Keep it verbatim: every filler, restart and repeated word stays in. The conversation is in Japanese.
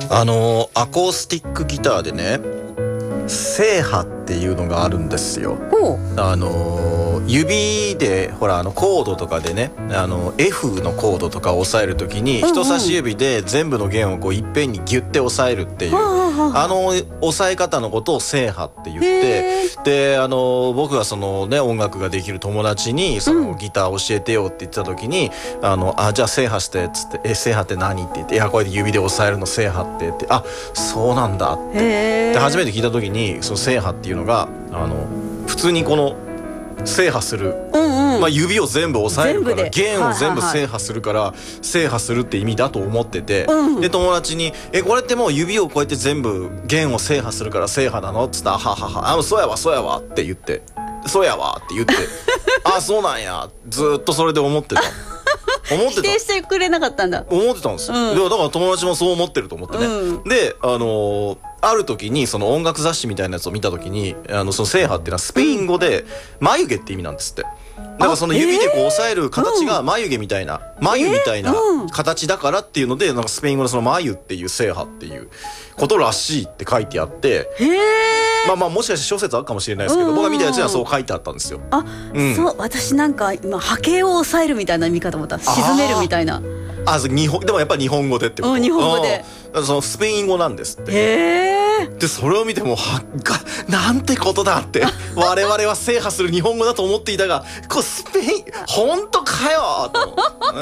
あのアコースティックギターでね、制覇っていうのがあるんですよ。あの指でほらあのコードとかでね、あの F のコードとかを押さえるときに、人差し指で全部の弦をこういっぺんにギュッて押さえるっていう、あの押さえ方のことを制覇って言って、であの僕がそのね音楽ができる友達にそのギター教えてよって言ってた時に、あのあじゃあ制覇してっつって「え制覇って何?」って言って「いやこれで指で押さえるの制覇って」って「あそうなんだ」ってで初めて聞いた時に、その制覇っていうのがあの普通にこの制覇する、うんうん、まあ指を全部押さえるから弦を全部制覇するから制覇するって意味だと思ってて、うん、で友達に「えこれってもう指をこうやって全部弦を制覇するから制覇なの?」っつったら「はははあそうやわそうやわ」って言って「そうやわ」って言って「あそうなんや」ずっとそれで思ってた思ってた、 否定してくれなかったんだ。 思ってたんですよ、うん、でだから友達もそう思ってると思ってね、うん、であのーある時にその音楽雑誌みたいなやつを見た時に、あのその制覇っていうのはスペイン語で眉毛って意味なんですって。だからその指でこう押さえる形が眉毛みたいな、眉みたいな形だからっていうので、なんかスペイン語のその眉っていう制覇っていうことらしいって書いてあって、まあまあもしかして諸説あるかもしれないですけど、僕が見たやつにはそう書いてあったんですよ。 あ、うん、そう私なんか今波形を押さえるみたいな見方思った。沈めるみたいな。 あ、日本でもやっぱり日本語でってこと。 うん、日本語で。 そのスペイン語なんですって。 へー。 でそれを見てもはがなんてことだって我々は制覇する日本語だと思っていたが、こうスペイン本当かよと。